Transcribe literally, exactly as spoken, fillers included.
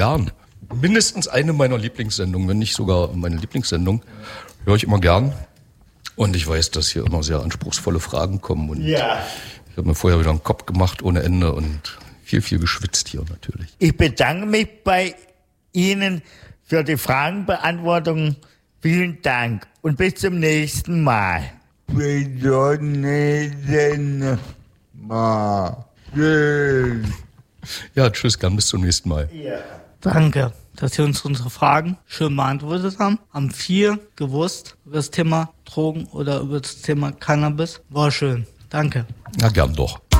Gern. Mindestens eine meiner Lieblingssendungen, wenn nicht sogar meine Lieblingssendung, höre ich immer gern. Und ich weiß, dass hier immer sehr anspruchsvolle Fragen kommen. Und ja. Ich habe mir vorher wieder einen Kopf gemacht ohne Ende und viel, viel geschwitzt hier natürlich. Ich bedanke mich bei Ihnen für die Fragenbeantwortung. Vielen Dank und bis zum nächsten Mal. Bis zum nächsten Mal. Tschüss. Ja, tschüss, gern bis zum nächsten Mal. Ja. Danke, dass Sie uns unsere Fragen schön beantwortet haben. Haben viel gewusst über das Thema Drogen oder über das Thema Cannabis. War schön. Danke. Na, gern doch.